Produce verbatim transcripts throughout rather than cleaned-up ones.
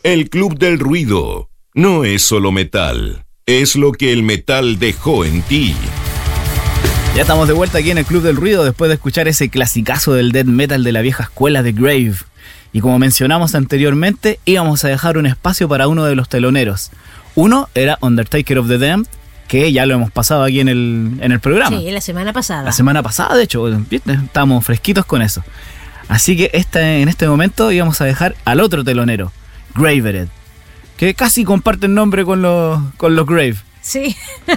El Club del Ruido no es solo metal, es lo que el metal dejó en ti. Ya estamos de vuelta aquí en el Club del Ruido después de escuchar ese clasicazo del death metal de la vieja escuela de Grave. Y como mencionamos anteriormente, íbamos a dejar un espacio para uno de los teloneros. Uno era Undertaker of the Damned, que ya lo hemos pasado aquí en el, en el programa. Sí, la semana pasada. La semana pasada, de hecho, ¿viste? Estamos fresquitos con eso. Así que esta, en este momento íbamos a dejar al otro telonero, Graveret, que casi comparte el nombre con los, con los Grave. Sí.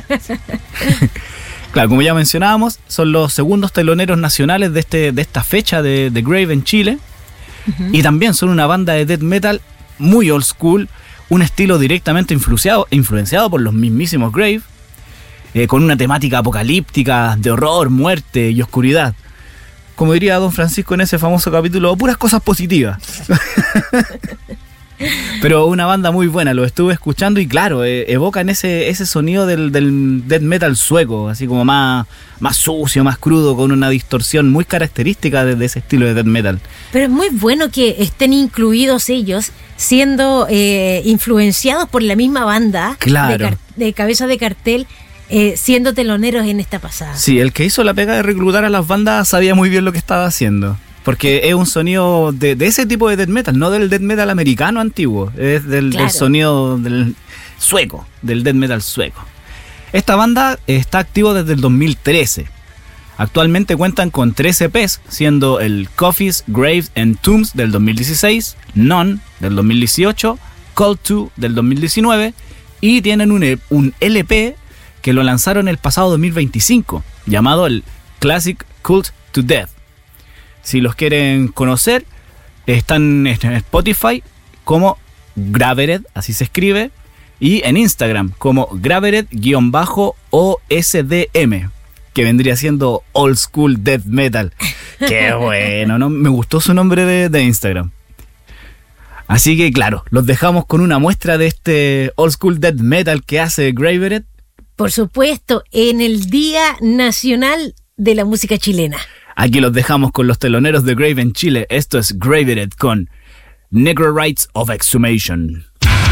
Claro, como ya mencionábamos, son los segundos teloneros nacionales de, este, de esta fecha de, de Grave en Chile. Uh-huh. Y también son una banda de death metal muy old school, un estilo directamente influenciado, influenciado por los mismísimos Grave, eh, con una temática apocalíptica de horror, muerte y oscuridad. Como diría Don Francisco en ese famoso capítulo, puras cosas positivas. Pero una banda muy buena, lo estuve escuchando y claro, eh, evocan ese, ese sonido del, del death metal sueco, así como más, más sucio, más crudo, con una distorsión muy característica de, de ese estilo de death metal. Pero es muy bueno que estén incluidos ellos, siendo eh, influenciados por la misma banda, claro, de, car- de cabeza de cartel, eh, siendo teloneros en esta pasada. Sí, el que hizo la pega de reclutar a las bandas sabía muy bien lo que estaba haciendo. Porque es un sonido de, de ese tipo de death metal, no del death metal americano antiguo, es del, claro, del sonido del sueco, del death metal sueco. Esta banda está activa desde el dos mil trece. Actualmente cuentan con tres E Pes, siendo el Coffees, Graves and Tombs del dos mil dieciséis, None del dos mil dieciocho, Call to del dos mil diecinueve y tienen un, un L P que lo lanzaron el pasado dos mil veinticinco, llamado el Classic Cult to Death. Si los quieren conocer, están en Spotify como Graveret, así se escribe, y en Instagram como Graveret-O S D M, que vendría siendo Old School Death Metal. ¡Qué bueno! ¿No? Me gustó su nombre de, de Instagram. Así que claro, los dejamos con una muestra de este Old School Death Metal que hace Graveret. Por supuesto, en el Día Nacional de la Música Chilena. Aquí los dejamos con los teloneros de Grave en Chile. Esto es Graveret con Necro Rites of Exhumation.